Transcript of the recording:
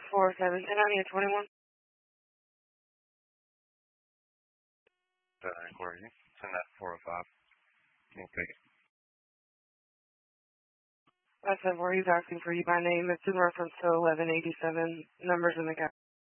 47, and I need a 21. Inquiry. Send that 405. We'll take it. That's where he's asking for you by name. It's in reference to 1187 numbers in the